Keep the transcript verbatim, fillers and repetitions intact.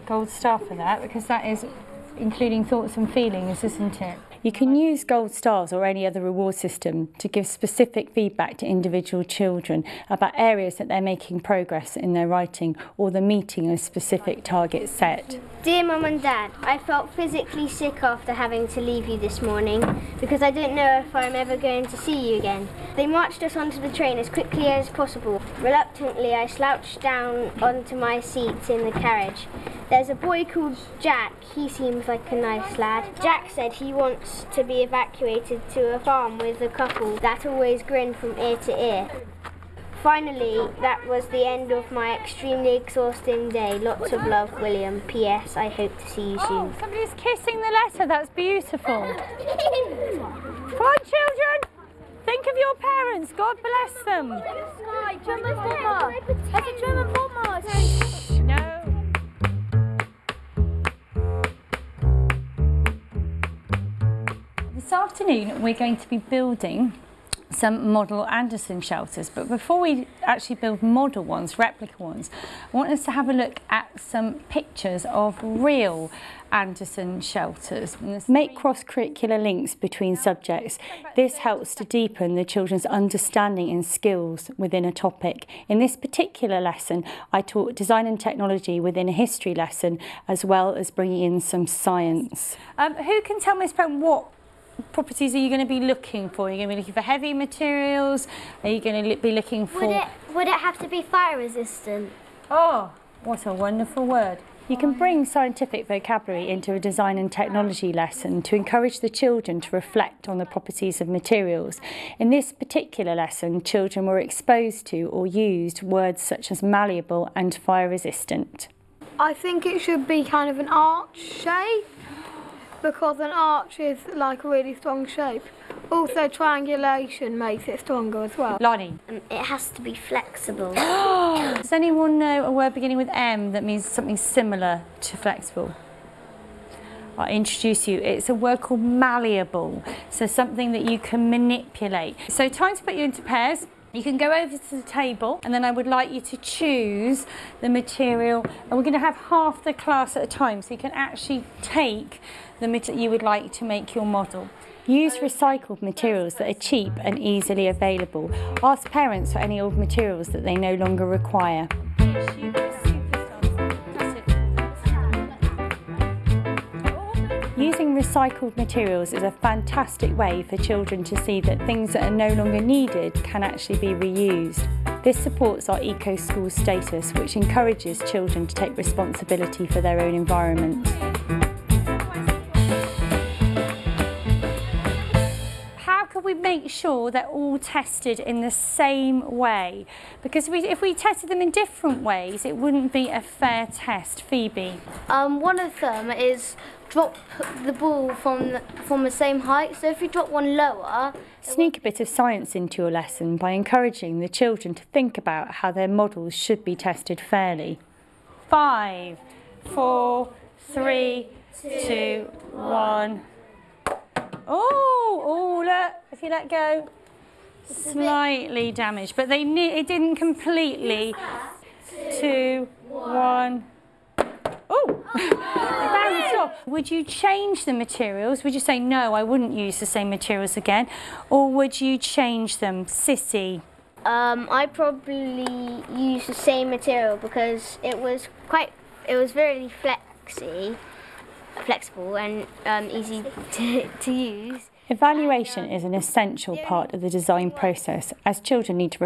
gold star for that, because that is including thoughts and feelings, isn't it? You can use gold stars or any other reward system to give specific feedback to individual children about areas that they're making progress in their writing or the meeting of specific targets set. Dear Mum and Dad, I felt physically sick after having to leave you this morning because I don't know if I'm ever going to see you again. They marched us onto the train as quickly as possible. Reluctantly, I slouched down onto my seat in the carriage. There's a boy called Jack. He seems like a nice lad. Jack said he wants to be evacuated to a farm with a couple that always grin from ear to ear. Finally, that was the end of my extremely exhausting day. Lots of love, William. P S. I hope to see you soon. Oh, somebody's kissing the letter. That's beautiful. Come on, children. Think of your parents. God bless them. Hi, German bomber. There's a German bomber. No. This afternoon we're going to be building some model Anderson shelters, but before we actually build model ones, replica ones, I want us to have a look at some pictures of real Anderson shelters. Make cross-curricular links between subjects. This helps to deepen the children's understanding and skills within a topic. In this particular lesson, I taught design and technology within a history lesson, as well as bringing in some science. Um, who can tell me about what properties are you going to be looking for? Are you going to be looking for heavy materials? Are you going to be looking for... Would it, would it have to be fire resistant? Oh, what a wonderful word. You can bring scientific vocabulary into a design and technology lesson to encourage the children to reflect on the properties of materials. In this particular lesson, children were exposed to or used words such as malleable and fire resistant. I think it should be kind of an arch shape, because an arch is like a really strong shape. Also, triangulation makes it stronger as well. Lonnie. Um, it has to be flexible. Does anyone know a word beginning with M that means something similar to flexible? I'll introduce you. It's a word called malleable, so something that you can manipulate. So time to put you into pairs. You can go over to the table, and then I would like you to choose the material, and we're going to have half the class at a time, so you can actually take the material you would like to make your model. Use recycled materials that are cheap and easily available. Ask parents for any old materials that they no longer require. Using recycled materials is a fantastic way for children to see that things that are no longer needed can actually be reused. This supports our eco-school status, which encourages children to take responsibility for their own environment. How could we make sure they're all tested in the same way? Because we, if we tested them in different ways, it wouldn't be a fair test. Phoebe? Um, one of them is drop the ball from the, from the same height. So if you drop one lower... Sneak a bit of science into your lesson by encouraging the children to think about how their models should be tested fairly. Five, four, three, two, one. Oh, oh, look, if you let go, slightly damaged, but they it didn't completely. Two, one. Oh, it bounced off. Would you change the materials? Would you say, no, I wouldn't use the same materials again? Or would you change them? Sissy? Um, I probably use the same material because it was quite, it was very flexy. flexible and um, easy to, to use. Evaluation is an essential part of the design process, as children need to